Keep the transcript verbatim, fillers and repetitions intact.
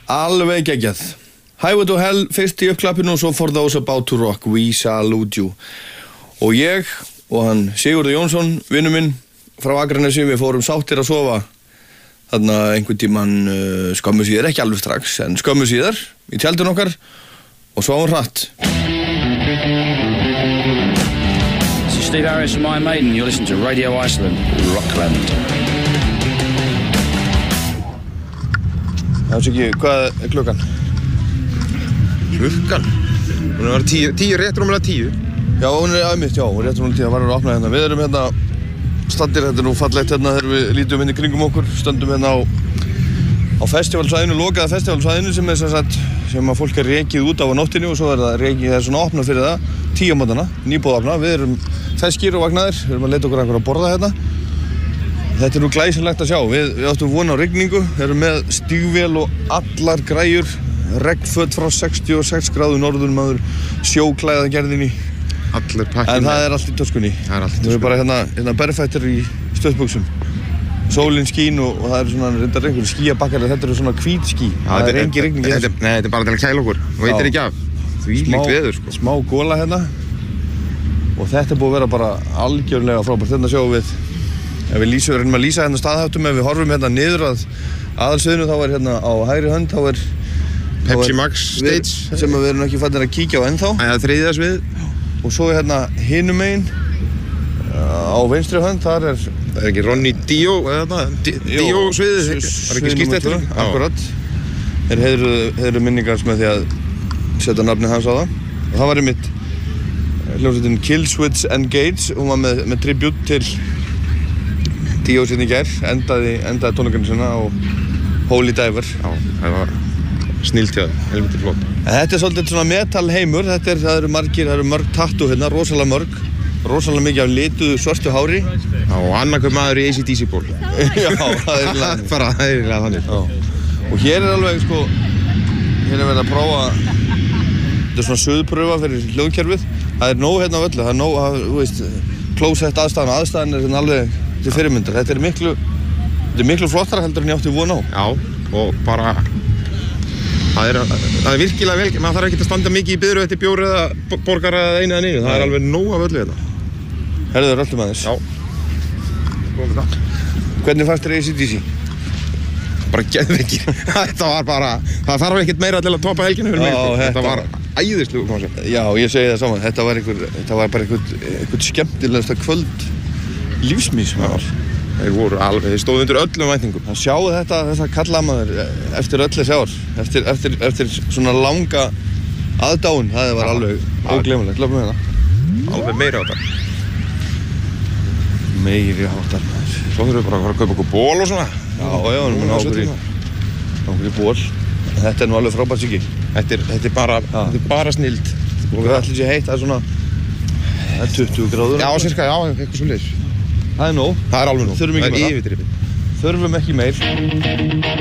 Alveg geggjað. Highway to Hell fyrst í uppklappinu og svo For Those About to Rock, We Salute You. Og ég og hann Sigurður Jónsson, vinur minn frá Akranesi, við fórum sáttir að sofa þarna einhvern tímann uh, skömmu síðar, ekki alveg strax, en skömmu síðar í tjaldinu okkar og sváum hratt. This is Steve Harris from Iron Maiden. You're listening to Radio Iceland, Rockland. Það sé ekki, hvað er klukkan? Klukkan? Hún er tíu, tíu, rétt rúmlega tíu. Já, hún er aðmitt, já, hún er rétt rúmlega tíu, það var að opna hérna. Við erum hérna staddir, þetta er nú fallegt hérna þegar við lítum inn í kringum okkur, stöndum hérna á, á festivalsvæðinu, lokaða festivalsvæðinu sem er sem sagt, sem að fólk er rekið út á á nóttinni og svo er það rekið, það er svona opnað fyrir það, tíu á mótana, nýbúið opnað. Við erum feskir og vagnaðir, við erum að leita okkur einhver að borða hérna. Þetta er nú glæsilegt að sjá, við, við áttum von á rigningu, erum með stígvél og allar græjur, regnföt frá sextíu og sex gráðu norður, maður sjóklæðagerðinni. Allir pakkin. En það er allt í töskunni. Það er allt í töskunni. Við erum bara hérna, hérna berfættir í stöðbuxum. Sólin skín og, og það eru svona reyndar einhverjum skíabakkar, þetta eru svona hvít skí. Já, það er engin rigning í þessu. Nei, þetta er bara til að kæla okkur, þú veitir ekki af. Því líkt veður, sko. Smá góla hérna. Og þetta er búið að vera bara algjörlega frábært. Þetta sjáum við, ef við lýsum, reynum að lýsa hérna staðháttum, ef við horfum hérna niður að aðalsviðinu, þá er hérna á hægri hönd, þá er Pepsi Max stage sem við erum ekki fættir að kíkja á ennþá. Það er þriðja svið. Og svo er hérna hinum megin á vinstri hönd, þar er það er ekki Ronny Dio eða þarna, Dio sviðið, það er ekki skýrt eftir það. Akkurat. Þeir heiðru minningar með því að setja nafnið hans á það. Og það var einmitt hljómsveitin Killswitch Engage, hún var með, með tribute til Dio sinni í gær, endaði, endaði tónleikarnir sinna á Holy Diver. Já, það var snilt hjá það, helviti flott. En þetta er svolítið svona metal heimur, þetta er, það eru margir, það eru mörg tattoo hérna, rosalega mörg, rosalega mikið af lituðu svörtu hári. Já, og annarkur maður í A C D C ból. Já, það er eiginlega bara, það er eiginlega þannig. Já. Og hér er alveg, sko, hér er verið að prófa, þetta er svona suðpröfa fyrir hljóðkerfið. Það er nóg hérna á öllu, það er nóg, það, þú veist, klósett aðstæðan, aðstæðan er hérna alveg til fyrirmyndar. Þetta er miklu, þetta er miklu flottara heldur en ég átti von á. Já, og bara, það er, það er virkilega vel, maður þarf ekki að standa mikið í biðröð eftir bjór eða borgar eða einu eða neinu, það er alveg nóg af öllu þetta. Herðu þau röllum aðeins? Já. Góðum við það. Hvernig fannst þér A C D C? Bara geðveikir. Þetta var bara, það þarf ekkert meira til að topa helginu fyrir mig. Já, þetta var æðislega, kom að segja. Já, ég segi það saman, þetta var einhver, þetta var bara einhver, einhver skemmtilegasta kvöld lífsmís sem það var. Þeir voru alveg, þeir stóðu undir öllum væntingum. Að sjá þetta, þessa kallamaður eftir öll þessi ár, eftir, eftir, eftir svona langa aðdáun, það var alveg ógleymanlegt. Löfum við það. Alveg meiri áttar. Meiri áttar maður. Svo þurfum við bara að fara að kaupa okkur ból og svona. Já, já, við erum okkur í, okkur í ból. Þetta er nú alveg frábært Siggi. Þetta er, þetta er bara, þetta er bara snild. Og það ætli sé heitt, það er svona, það er tuttugu gráður. Já, cirka, já, eitthvað svo leiðis. Það er nóg. Það er alveg nóg. Þurfum ekki meira. Það er yfirdrifið. Þurfum ekki meir.